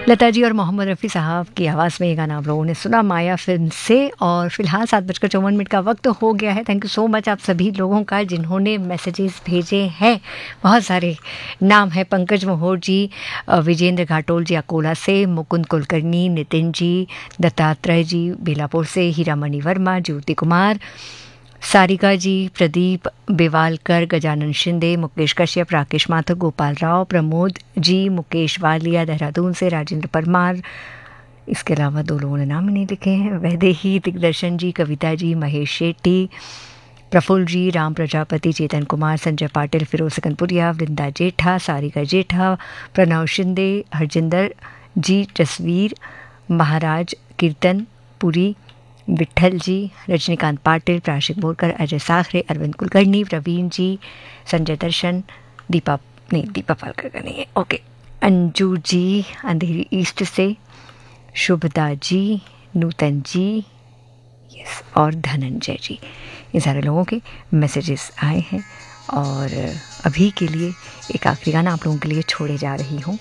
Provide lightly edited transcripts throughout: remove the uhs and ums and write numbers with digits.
लता जी और मोहम्मद रफ़ी साहब की आवाज़ में ये गाना आप लोगों ने सुना माया फिल्म से। और फिलहाल 7:54 का वक्त हो गया है। थैंक यू सो मच आप सभी लोगों का जिन्होंने मैसेजेस भेजे हैं। बहुत सारे नाम है, पंकज मोहोर जी, विजेंद्र घाटोल जी अकोला से, मुकुंद कुलकर्णी, नितिन जी, दत्तात्रेय जी बेलापुर से, हीरामणि वर्मा, ज्योति कुमार, सारिका जी, प्रदीप बेवालकर, गजानन शिंदे, मुकेश कश्यप, राकेश माथुर, गोपाल राव, प्रमोद जी, मुकेश वालिया देहरादून से, राजेंद्र परमार, इसके अलावा 2 लोगों ने नाम ही नहीं लिखे हैं, वैदेही, दिग्दर्शन जी, कविता जी, महेश शेट्टी, प्रफुल्ल जी, राम प्रजापति, चेतन कुमार, संजय पाटिल, फिरोज सकनपुरिया, वृंदा जेठा, सारिका जेठा, प्रणव शिंदे, हरजिंदर जी, जसवीर महाराज, कीर्तन पुरी, विठल जी, रजनीकांत पाटिल, प्राशिक बोरकर, अजय साखरे, अरविंद कुलकर्णी, प्रवीण जी, संजय दर्शन, दीपा पालकर का नहीं है, ओके, अंजू जी अंधेरी ईस्ट से, शुभदा जी, नूतन जी, यस, और धनंजय जी। इन सारे लोगों के मैसेजेस आए हैं और अभी के लिए एक आखिरी गाना आप लोगों के लिए छोड़े जा रही हूँ।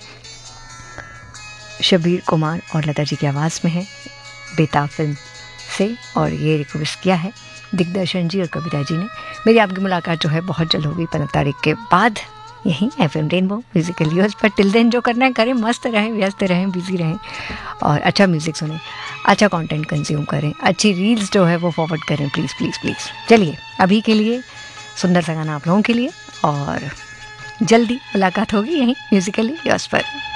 शबीर कुमार और लता जी की आवाज़ में है, बेताब फिल्म से, और ये रिक्वेस्ट किया है दिग्दर्शन जी और कविता जी ने। मेरी आपकी मुलाकात जो है बहुत जल्द होगी 15 तारीख के बाद, यहीं FM रेनबो म्यूजिकल यूज पर। टिल देन जो करना है करें, मस्त रहें, व्यस्त रहें, बिजी रहें और अच्छा म्यूज़िक सुनें, अच्छा कंटेंट कंज्यूम करें, अच्छी रील्स जो है वो फॉरवर्ड करें, प्लीज़ प्लीज़ प्लीज़। चलिए अभी के लिए सुंदर सा गाना आप लोगों के लिए, और जल्दी मुलाकात होगी यहीं म्यूजिकली यूज पर।